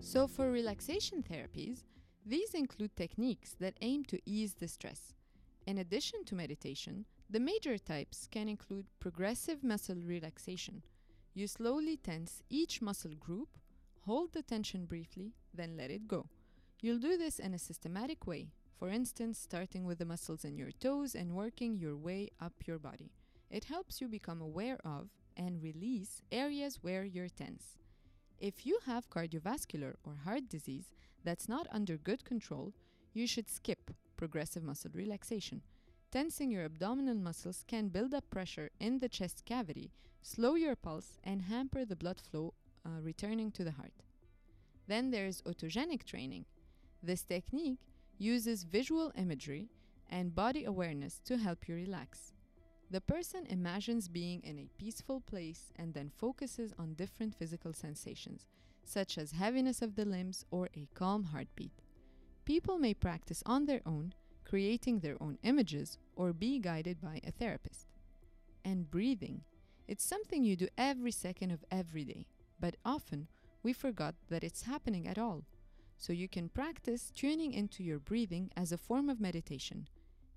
So for relaxation therapies, these include techniques that aim to ease the stress. In addition to meditation, the major types can include progressive muscle relaxation. You slowly tense each muscle group, hold the tension briefly, then let it go. You'll do this in a systematic way, for instance, starting with the muscles in your toes and working your way up your body. It helps you become aware of and release areas where you're tense. If you have cardiovascular or heart disease that's not under good control, you should skip progressive muscle relaxation. Tensing your abdominal muscles can build up pressure in the chest cavity, slow your pulse, and hamper the blood flow returning to the heart. Then there is autogenic training. This technique uses visual imagery and body awareness to help you relax. The person imagines being in a peaceful place and then focuses on different physical sensations, such as heaviness of the limbs or a calm heartbeat. People may practice on their own, creating their own images, or be guided by a therapist. And breathing. It's something you do every second of every day, but often we forgot that it's happening at all. So you can practice tuning into your breathing as a form of meditation.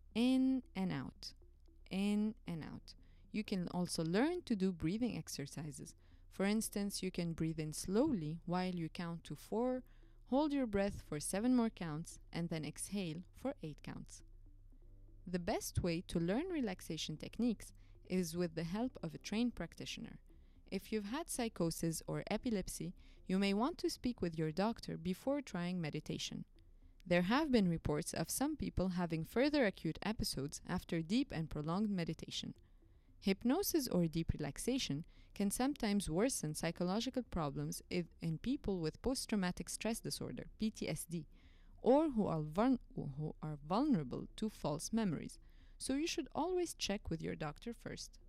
In and out. In and out. You can also learn to do breathing exercises. For instance, you can breathe in slowly while you count to 4, hold your breath for 7 more counts, and then exhale for 8 counts. The best way to learn relaxation techniques is with the help of a trained practitioner. If you've had psychosis or epilepsy, you may want to speak with your doctor before trying meditation. There have been reports of some people having further acute episodes after deep and prolonged meditation. Hypnosis or deep relaxation can sometimes worsen psychological problems in people with post-traumatic stress disorder, PTSD, or who are vulnerable to false memories. So you should always check with your doctor first.